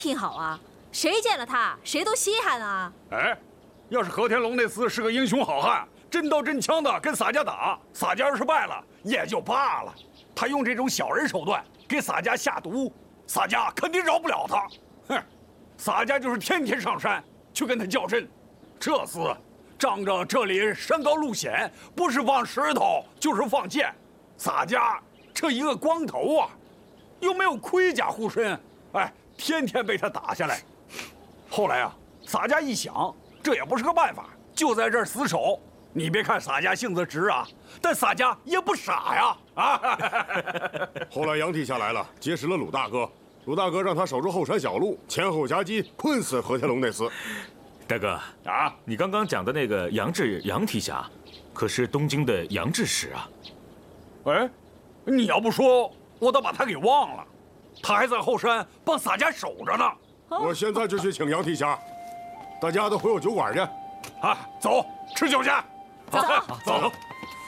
挺好啊，谁见了他谁都稀罕啊。 哎，要是和田龙那厮是个英雄好汉，真刀真枪的跟洒家打，洒家要是败了也就罢了，他用这种小人手段给洒家下毒，洒家肯定饶不了他。哼，洒家就是天天上山去跟他较真，这厮仗着这里山高路险，不是放石头就是放箭，洒家这一个光头啊，又没有盔甲护身，哎，天天被他打下来。后来啊，洒家一想，这也不是个办法，就在这儿死守。你别看洒家性子直啊，但洒家也不傻呀！啊！ 后来杨替下来了，结识了鲁大哥，鲁大哥让他守住后山小路，前后夹击，困死和田龙那厮。 大哥啊， 你刚刚讲的那个杨志杨提辖，可是东京的杨志使啊？ 哎，你要不说，我倒把他给忘了，他还在后山帮洒家守着呢。 我现在就去请杨提辖，大家都回我酒馆去。 啊，走，吃酒去。 走走。